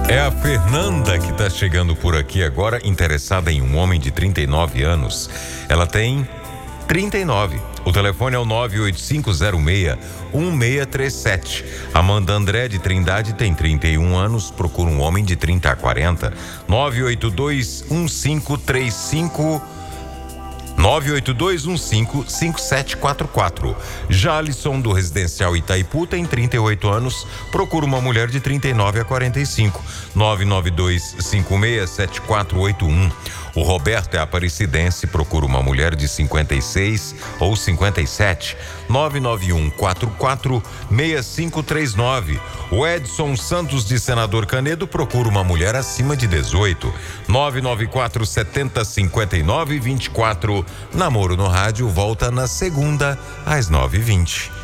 É a Fernanda que está chegando por aqui agora, interessada em um homem de 39 anos. Ela tem 39. O telefone é o 98506-1637. Amanda André, de Trindade, tem 31 anos. Procura um homem de 30 a 40. 982155744. Jalisson, do Residencial Itaipu, tem 38 anos. Procura uma mulher de 39 a 45. 992567481. O Roberto é aparecidense, procura uma mulher de 56 ou 57. 991446539. O Edson Santos, de Senador Canedo, procura uma mulher acima de 18. 994705924. Namoro no Rádio volta na segunda às 9h20.